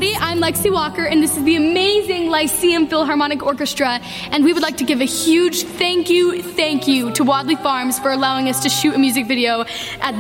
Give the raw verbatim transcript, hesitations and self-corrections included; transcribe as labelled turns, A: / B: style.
A: everybody. I'm Lexi Walker, and this is the amazing Lyceum Philharmonic Orchestra, and we would like to give a huge thank you, thank you to Wadley Farms for allowing us to shoot a music video at